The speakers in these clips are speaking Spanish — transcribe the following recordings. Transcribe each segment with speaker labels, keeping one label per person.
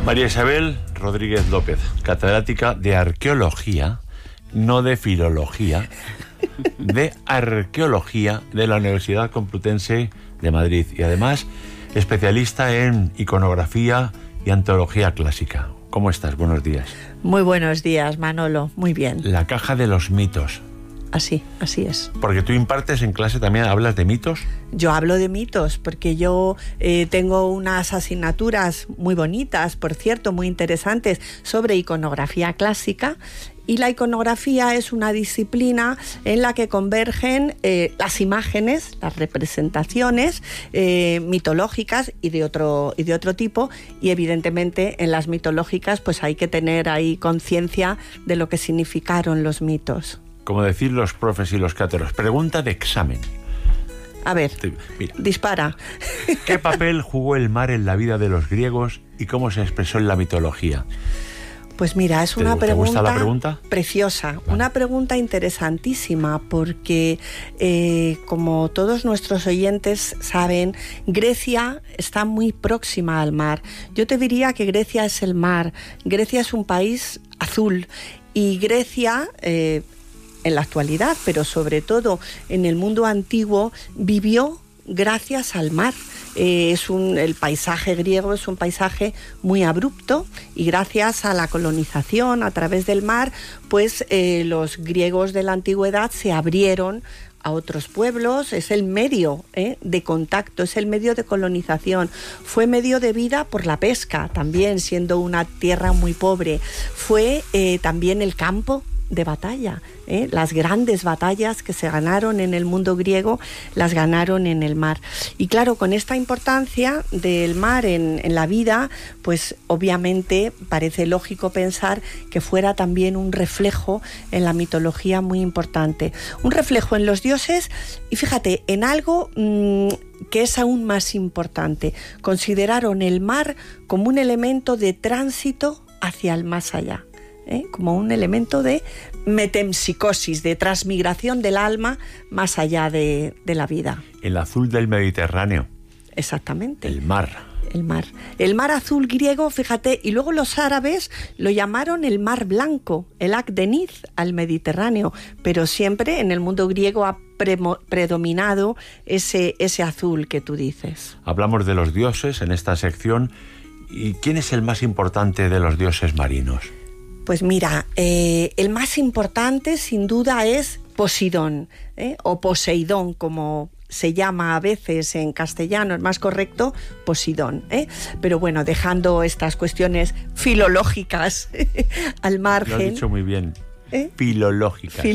Speaker 1: María Isabel Rodríguez López, catedrática de Arqueología, no de Filología, de Arqueología de la Universidad Complutense de Madrid y además especialista en iconografía y antología clásica. ¿Cómo estás? Buenos días.
Speaker 2: Muy buenos días, Manolo. Muy bien.
Speaker 1: La caja de los mitos.
Speaker 2: Así es.
Speaker 1: Porque tú impartes en clase también, ¿hablas de mitos?
Speaker 2: Yo hablo de mitos porque yo tengo unas asignaturas muy bonitas, por cierto, muy interesantes, sobre iconografía clásica. Y la iconografía es una disciplina en la que convergen las imágenes, las representaciones mitológicas y de otro tipo, y evidentemente en las mitológicas pues hay que tener ahí conciencia de lo que significaron los mitos.
Speaker 1: Como decir los profes y los cáteros. Pregunta de examen.
Speaker 2: A ver,
Speaker 1: mira,
Speaker 2: dispara.
Speaker 1: ¿Qué papel jugó el mar en la vida de los griegos y cómo se expresó en la mitología?
Speaker 2: Pues mira, es una pregunta,
Speaker 1: ¿te gusta la pregunta?
Speaker 2: Preciosa, vale. Una pregunta interesantísima porque, como todos nuestros oyentes saben, Grecia está muy próxima al mar. Yo te diría que Grecia es el mar. Grecia es un país azul y Grecia, en la actualidad, pero sobre todo en el mundo antiguo, vivió gracias al mar. El paisaje griego es un paisaje muy abrupto y gracias a la colonización a través del mar, pues los griegos de la antigüedad se abrieron a otros pueblos. Es el medio de contacto, es el medio de colonización. Fue medio de vida por la pesca, también siendo una tierra muy pobre. Fue también el campo de batalla. Las grandes batallas que se ganaron en el mundo griego las ganaron en el mar. Y claro, con esta importancia del mar en la vida, pues obviamente parece lógico pensar que fuera también un reflejo en la mitología muy importante. Un reflejo en los dioses y fíjate, en algo que es aún más importante. Consideraron el mar como un elemento de tránsito hacia el más allá. Como un elemento de metempsicosis, de transmigración del alma más allá de la vida.
Speaker 1: El azul del Mediterráneo.
Speaker 2: Exactamente.
Speaker 1: El mar.
Speaker 2: El mar azul griego, fíjate, y luego los árabes lo llamaron el mar blanco, el Akdeniz al Mediterráneo, pero siempre en el mundo griego ha predominado ese azul que tú dices.
Speaker 1: Hablamos de los dioses en esta sección. ¿Y quién es el más importante de los dioses marinos?
Speaker 2: Pues mira, el más importante sin duda es Posidón, o Poseidón, como se llama a veces en castellano, es más correcto, Posidón. Pero bueno, dejando estas cuestiones filológicas al margen.
Speaker 1: Lo has dicho muy bien. Filológicas.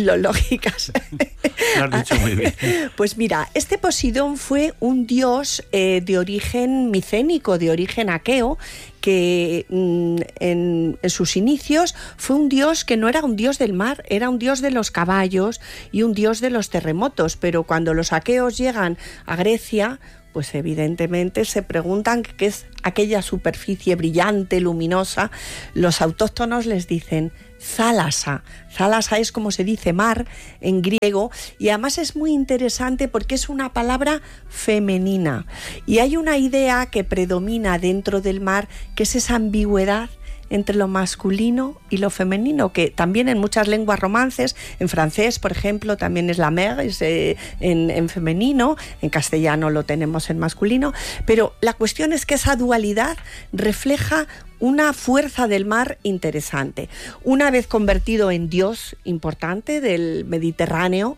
Speaker 1: Lo has dicho muy bien.
Speaker 2: Pues mira, este Posidón fue un dios de origen micénico, de origen aqueo, que en sus inicios fue un dios que no era un dios del mar, era un dios de los caballos y un dios de los terremotos, pero cuando los aqueos llegan a Grecia, pues evidentemente se preguntan qué es aquella superficie brillante, luminosa. Los autóctonos les dicen Thálassa. Thálassa es como se dice mar en griego y además es muy interesante porque es una palabra femenina y hay una idea que predomina dentro del mar, que es esa ambigüedad entre lo masculino y lo femenino, que también en muchas lenguas romances, en francés, por ejemplo, también es la mer, es en femenino, en castellano lo tenemos en masculino, pero la cuestión es que esa dualidad refleja una fuerza del mar interesante. Una vez convertido en dios importante del Mediterráneo,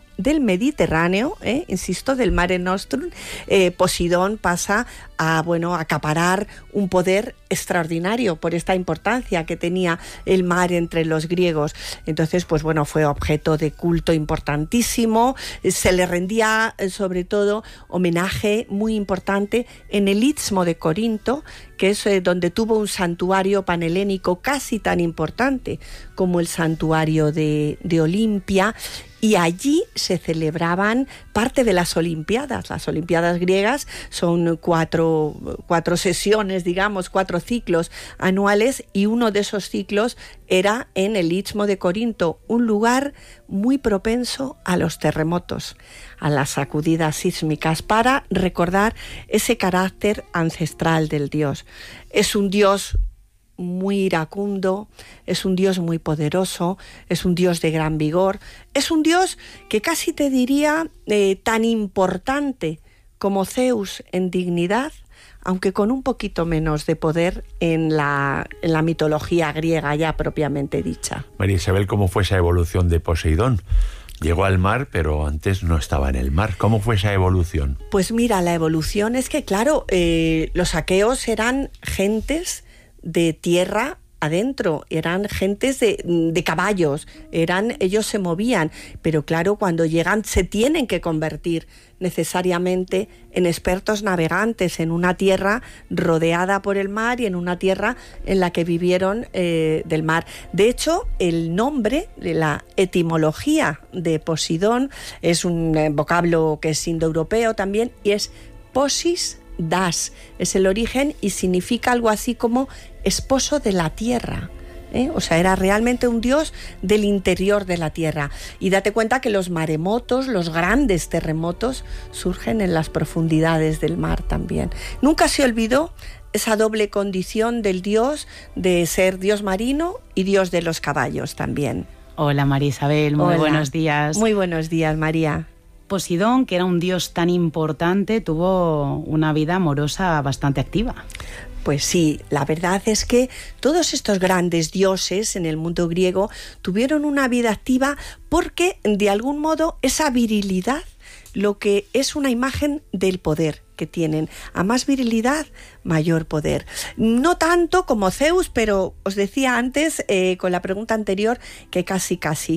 Speaker 2: insisto, del Mare Nostrum, Posidón pasa a acaparar un poder extraordinario por esta importancia que tenía el mar entre los griegos. Entonces, pues bueno, fue objeto de culto importantísimo, se le rendía sobre todo homenaje muy importante en el Istmo de Corinto, que es donde tuvo un santuario panhelénico casi tan importante como el santuario de Olimpia, y allí se celebraban parte de las Olimpiadas. Las Olimpiadas griegas son cuatro sesiones, digamos, 4 ciclos anuales, y uno de esos ciclos era en el Istmo de Corinto, un lugar muy propenso a los terremotos, a las sacudidas sísmicas, para recordar ese carácter ancestral del dios. Es un dios muy iracundo, es un Dios muy poderoso, es un Dios de gran vigor, es un Dios que casi te diría tan importante como Zeus en dignidad, aunque con un poquito menos de poder en la mitología griega ya propiamente dicha.
Speaker 1: María Isabel, ¿cómo fue esa evolución de Poseidón? Llegó al mar, pero antes no estaba en el mar. ¿Cómo fue esa evolución?
Speaker 2: Pues mira, la evolución es que, claro, los aqueos eran gentes de tierra adentro, eran gentes de caballos, ellos se movían, pero claro, cuando llegan se tienen que convertir necesariamente en expertos navegantes en una tierra rodeada por el mar y en una tierra en la que vivieron del mar. De hecho, el nombre, la etimología de Poseidón es un vocablo que es indoeuropeo también y es posis das, es el origen y significa algo así como esposo de la tierra. O sea, era realmente un dios del interior de la tierra. Y date cuenta que los maremotos, los grandes terremotos, surgen en las profundidades del mar también. Nunca se olvidó esa doble condición del dios de ser dios marino y dios de los caballos también.
Speaker 3: Hola María Isabel, muy buenos días.
Speaker 2: Muy buenos días, María.
Speaker 3: Poseidón, que era un dios tan importante, tuvo una vida amorosa bastante activa.
Speaker 2: Pues sí, la verdad es que todos estos grandes dioses en el mundo griego tuvieron una vida activa porque, de algún modo, esa virilidad, lo que es una imagen del poder que tienen. A más virilidad, mayor poder. No tanto como Zeus, pero os decía antes, con la pregunta anterior, que casi.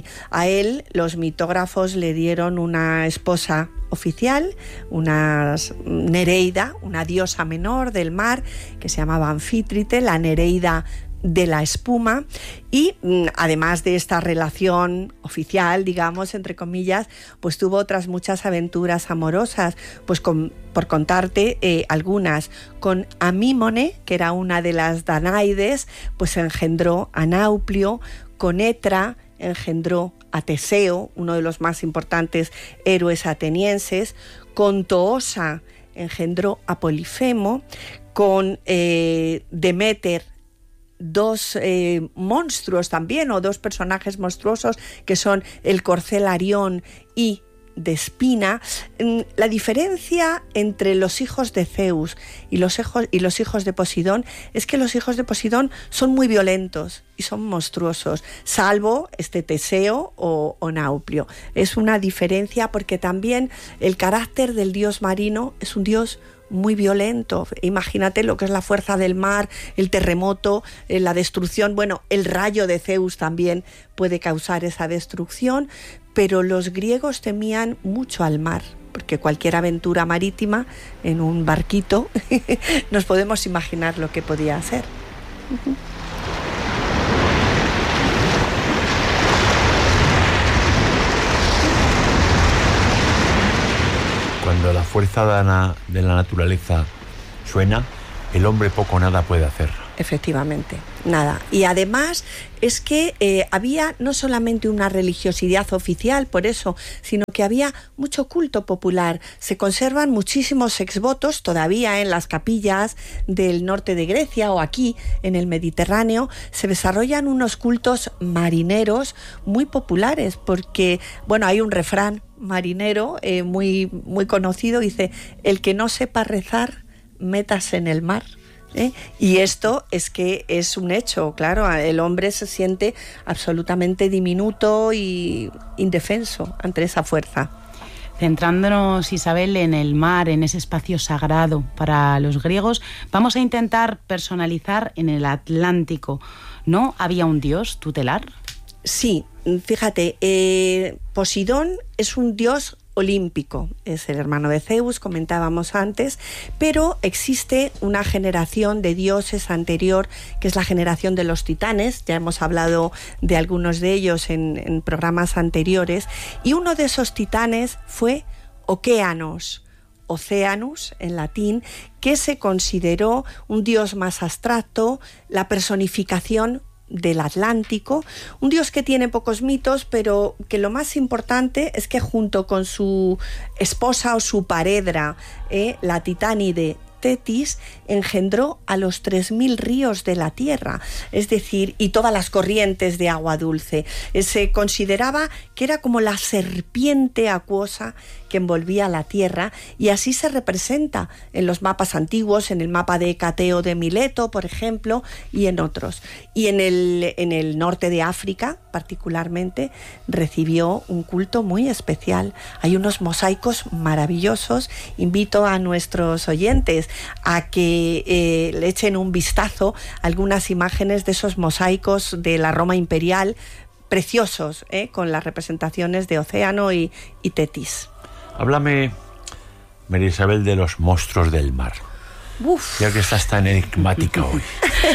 Speaker 2: A él los mitógrafos le dieron una esposa oficial, una Nereida, una diosa menor del mar, que se llamaba Anfítrite, la Nereida de la espuma, y además de esta relación oficial, digamos, entre comillas, pues tuvo otras muchas aventuras amorosas, pues por contarte algunas. Con Amímone, que era una de las Danaides, pues engendró a Nauplio. Con Etra engendró a Teseo, uno de los más importantes héroes atenienses. Con Toosa engendró a Polifemo. Con Deméter, dos monstruos también, o dos personajes monstruosos, que son el corcel Arión y Despina. La diferencia entre los hijos de Zeus y los hijos de Poseidón es que los hijos de Poseidón son muy violentos y son monstruosos, salvo Teseo o Nauplio. Es una diferencia porque también el carácter del dios marino es un dios muy violento. Imagínate lo que es la fuerza del mar, el terremoto, la destrucción. Bueno, el rayo de Zeus también puede causar esa destrucción, pero los griegos temían mucho al mar, porque cualquier aventura marítima en un barquito nos podemos imaginar lo que podía hacer.
Speaker 1: Cuando la fuerza de la naturaleza suena, el hombre poco o nada puede hacer.
Speaker 2: Efectivamente, nada. Y además es que había no solamente una religiosidad oficial por eso, sino que había mucho culto popular. Se conservan muchísimos exvotos todavía en las capillas del norte de Grecia o aquí en el Mediterráneo. Se desarrollan unos cultos marineros muy populares porque, bueno, hay un refrán marinero muy, muy conocido, dice: el que no sepa rezar, métase en el mar. Y esto es que es un hecho, claro, el hombre se siente absolutamente diminuto y indefenso ante esa fuerza.
Speaker 3: Centrándonos, Isabel, en el mar, en ese espacio sagrado para los griegos, vamos a intentar personalizar en el Atlántico. ¿No había un dios tutelar?
Speaker 2: Sí, fíjate, Poseidón es un dios olímpico, es el hermano de Zeus, comentábamos antes, pero existe una generación de dioses anterior, que es la generación de los titanes. Ya hemos hablado de algunos de ellos en programas anteriores, y uno de esos titanes fue Okeanos, Oceanus en latín, que se consideró un dios más abstracto, la personificación del Atlántico, un dios que tiene pocos mitos, pero que lo más importante es que junto con su esposa o su paredra, la titánide Tetis engendró a los 3000 ríos de la tierra, es decir, y todas las corrientes de agua dulce. Se consideraba que era como la serpiente acuosa que envolvía la tierra, y así se representa en los mapas antiguos, en el mapa de Hecateo de Mileto, por ejemplo, y en otros. Y en el norte de África, particularmente, recibió un culto muy especial. Hay unos mosaicos maravillosos. Invito a nuestros oyentes a que le echen un vistazo a algunas imágenes de esos mosaicos de la Roma imperial, preciosos, con las representaciones de Océano y Tetis.
Speaker 1: Háblame, María Isabel, de los monstruos del mar.
Speaker 2: Uf.
Speaker 1: Ya que estás tan enigmática hoy.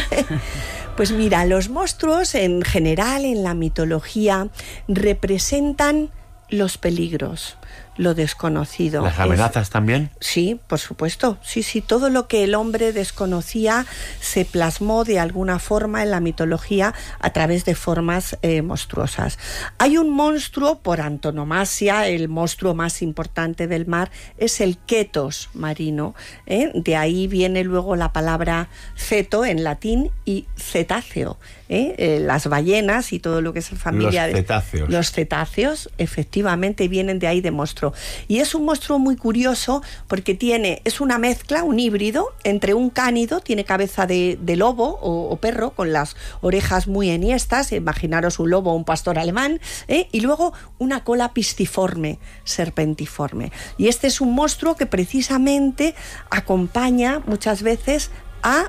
Speaker 2: Pues mira, los monstruos en general en la mitología representan los peligros, lo desconocido.
Speaker 1: ¿Las amenazas también?
Speaker 2: Sí, por supuesto. Sí, todo lo que el hombre desconocía se plasmó de alguna forma en la mitología a través de formas monstruosas. Hay un monstruo por antonomasia, el monstruo más importante del mar es el ketos marino. De ahí viene luego la palabra ceto en latín y cetáceo. Las ballenas y todo lo que es familia
Speaker 1: de cetáceos.
Speaker 2: Los cetáceos efectivamente vienen de ahí, de monstruo. Y es un monstruo muy curioso porque es una mezcla, un híbrido entre un cánido, tiene cabeza de lobo o perro con las orejas muy enhiestas, imaginaros un lobo o un pastor alemán, y luego una cola pisciforme, serpentiforme. Y este es un monstruo que precisamente acompaña muchas veces a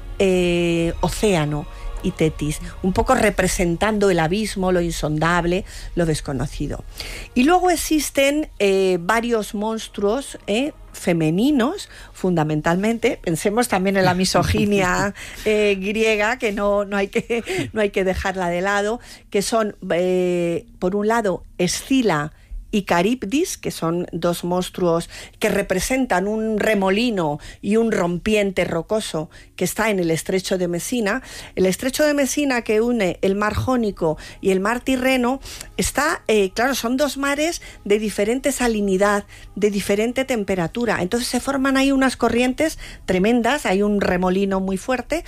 Speaker 2: Océano y Tetis, un poco representando el abismo, lo insondable, lo desconocido. Y luego existen varios monstruos femeninos, fundamentalmente. Pensemos también en la misoginia griega, que no hay que dejarla de lado, que son, por un lado, Escila y Caribdis, que son dos monstruos que representan un remolino y un rompiente rocoso que está en el estrecho de Mesina. El estrecho de Mesina, que une el mar Jónico y el mar Tirreno, está, claro, son dos mares de diferente salinidad, de diferente temperatura. Entonces se forman ahí unas corrientes tremendas, hay un remolino muy fuerte,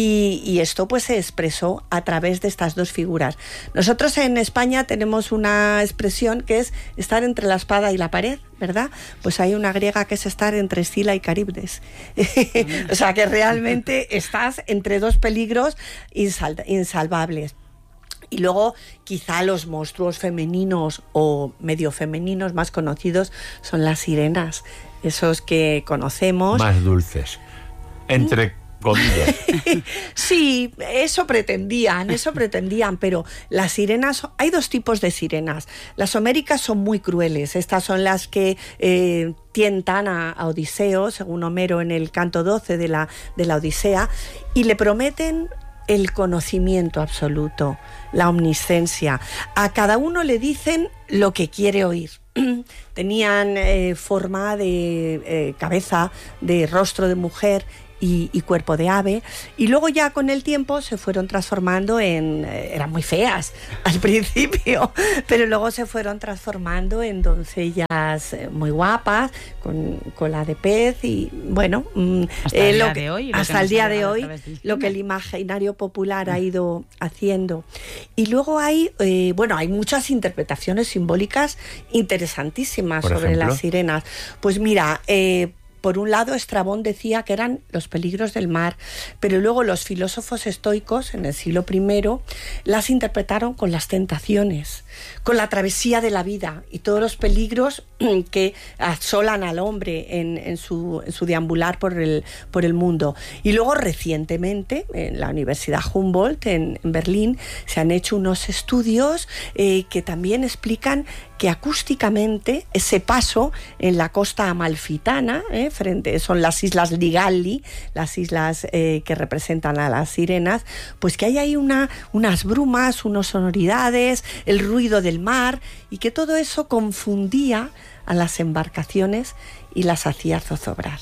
Speaker 2: y esto pues se expresó a través de estas dos figuras. Nosotros en España tenemos una expresión que es estar entre la espada y la pared, ¿verdad? Pues hay una griega que es estar entre Escila y Caribdes. O sea que realmente estás entre dos peligros insalvables. Y luego quizá los monstruos femeninos o medio femeninos más conocidos son las sirenas, esos que conocemos.
Speaker 1: Más dulces, entre comillas.
Speaker 2: Sí, eso pretendían, pero las sirenas, hay dos tipos de sirenas. Las homéricas son muy crueles, estas son las que tientan a Odiseo, según Homero en el canto 12 de la Odisea, y le prometen el conocimiento absoluto, la omniscencia. A cada uno le dicen lo que quiere oír. Tenían forma de cabeza, de rostro de mujer y cuerpo de ave, y luego ya con el tiempo se fueron transformando eran muy feas al principio, pero luego se fueron transformando en doncellas muy guapas, con cola de pez, y bueno, hasta el día de hoy, lo que el imaginario popular ha ido haciendo. Y luego hay muchas interpretaciones simbólicas interesantísimas sobre las sirenas. Pues mira, por un lado, Estrabón decía que eran los peligros del mar, pero luego los filósofos estoicos en el siglo I las interpretaron con las tentaciones, con la travesía de la vida y todos los peligros que asolan al hombre en su deambular por el mundo. Y luego recientemente en la Universidad Humboldt en Berlín se han hecho unos estudios que también explican que acústicamente ese paso en la costa amalfitana, son las islas Ligalli, las islas que representan a las sirenas, pues que hay ahí unas brumas, unas sonoridades, el ruido del mar, y que todo eso confundía a las embarcaciones y las hacía zozobrar.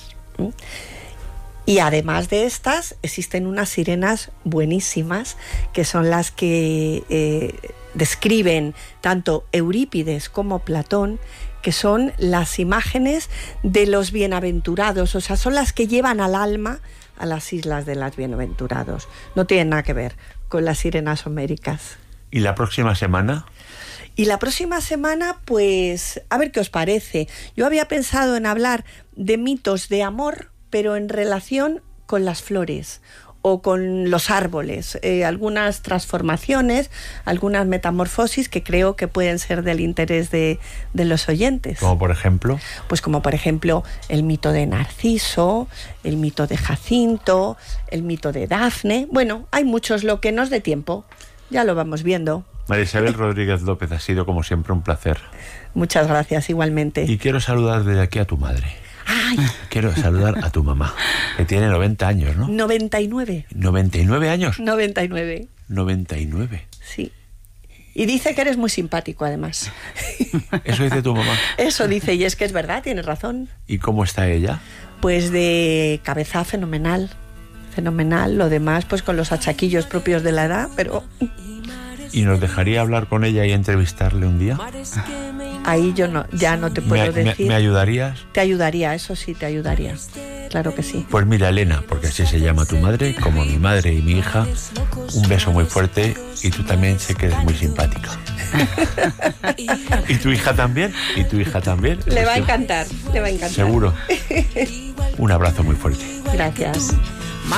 Speaker 2: Y además de estas, existen unas sirenas buenísimas, que son las que describen tanto Eurípides como Platón, que son las imágenes de los bienaventurados, o sea, son las que llevan al alma a las islas de los bienaventurados. No tienen nada que ver con las sirenas homéricas.
Speaker 1: ¿Y la próxima semana?
Speaker 2: Y la próxima semana, pues, a ver qué os parece. Yo había pensado en hablar de mitos de amor, pero en relación con las flores o con los árboles, algunas transformaciones, algunas metamorfosis que creo que pueden ser del interés de los oyentes.
Speaker 1: ¿Como por ejemplo?
Speaker 2: Pues como por ejemplo el mito de Narciso, el mito de Jacinto, el mito de Dafne. Bueno, hay muchos, lo que nos dé tiempo, ya lo vamos viendo.
Speaker 1: María Isabel Rodríguez López, ha sido como siempre un placer.
Speaker 2: Muchas gracias, igualmente.
Speaker 1: Y quiero saludar desde aquí a tu madre.
Speaker 2: ¡Ay!
Speaker 1: Quiero saludar a tu mamá, que tiene 90 años, ¿no?
Speaker 2: 99.
Speaker 1: ¿99 años?
Speaker 2: 99.
Speaker 1: 99.
Speaker 2: Sí. Y dice que eres muy simpático, además.
Speaker 1: ¿Eso dice tu mamá?
Speaker 2: Eso dice, y es que es verdad, tienes razón.
Speaker 1: ¿Y cómo está ella?
Speaker 2: Pues de cabeza fenomenal. Fenomenal. Lo demás, pues con los achaquillos propios de la edad, pero...
Speaker 1: ¿Y nos dejaría hablar con ella y entrevistarle un día?
Speaker 2: Ahí yo no, ya no te puedo decir.
Speaker 1: ¿Me ayudarías?
Speaker 2: Te ayudaría, eso sí, te ayudaría. Claro que sí.
Speaker 1: Pues mira, Elena, porque así se llama tu madre, como mi madre y mi hija, un beso muy fuerte, y tú también sé que eres muy simpática. ¿Y tu hija también? ¿Y tu hija también?
Speaker 2: Le va a encantar, le va a encantar.
Speaker 1: Seguro. Un abrazo muy fuerte.
Speaker 2: Gracias.